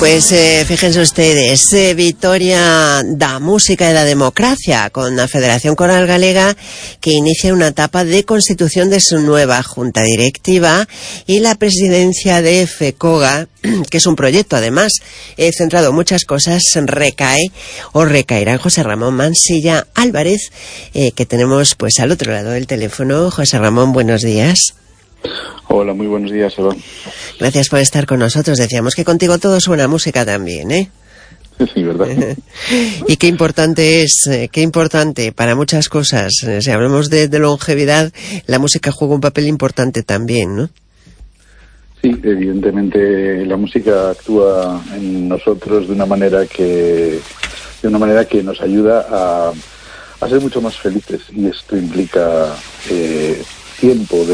Pues fíjense ustedes, Vitoria da música e da democracia con la Federación Coral Galega, que inicia una etapa de constitución de su nueva junta directiva, y la presidencia de FECOGA, que es un proyecto además centrado en muchas cosas, recaerá en José Ramón Mansilla Álvarez, que tenemos pues al otro lado del teléfono. José Ramón, buenos días. Hola, muy buenos días, Eva. Gracias por estar con nosotros. Decíamos que contigo todo suena música también, ¿eh? Sí, ¿verdad? Y qué importante es, qué importante para muchas cosas. Si hablamos de longevidad, la música juega un papel importante también, ¿no? Sí, evidentemente la música actúa en nosotros de una manera que nos ayuda a ser mucho más felices, y esto implica tiempo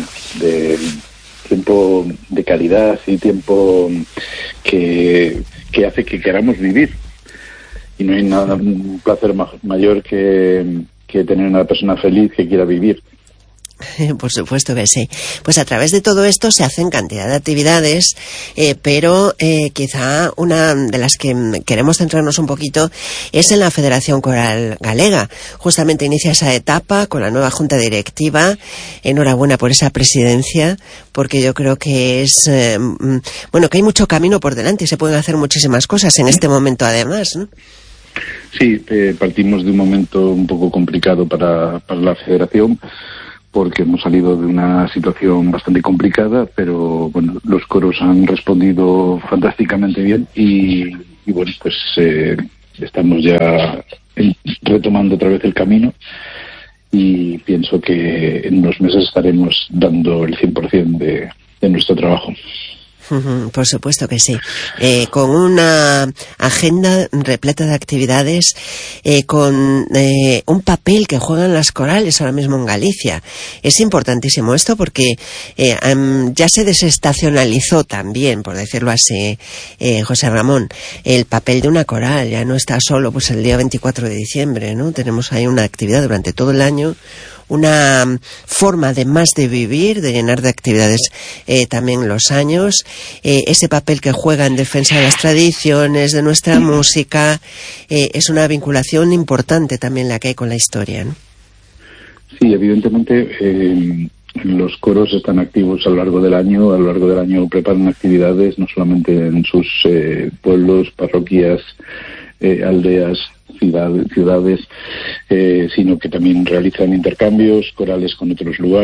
de calidad y tiempo que hace que queramos vivir, y no hay nada, un placer mayor que tener una persona feliz que quiera vivir. Por supuesto que sí. Pues a través de todo esto se hacen cantidad de actividades, pero quizá una de las que queremos centrarnos un poquito es en la Federación Coral Galega. Justamente inicia esa etapa con la nueva junta directiva. Enhorabuena por esa presidencia, porque yo creo que es que hay mucho camino por delante y se pueden hacer muchísimas cosas en este momento además, ¿no? Sí, partimos de un momento un poco complicado para la Federación, porque hemos salido de una situación bastante complicada, pero bueno, los coros han respondido fantásticamente bien y bueno, pues estamos ya retomando otra vez el camino, y pienso que en unos meses estaremos dando el 100% de nuestro trabajo. Por supuesto que sí, con una agenda repleta de actividades, con un papel que juegan las corales ahora mismo en Galicia. Es importantísimo esto porque ya se desestacionalizó también, por decirlo así, José Ramón, el papel de una coral. Ya no está solo pues el día 24 de diciembre, ¿no? Tenemos ahí una actividad durante todo el año, una forma además de vivir, de llenar de actividades también los años, ese papel que juega en defensa de las tradiciones, de nuestra música, es una vinculación importante también la que hay con la historia, ¿no? Sí, evidentemente los coros están activos a lo largo del año preparan actividades no solamente en sus pueblos, parroquias, aldeas, ciudades, sino que también realizan intercambios corales con otros lugares.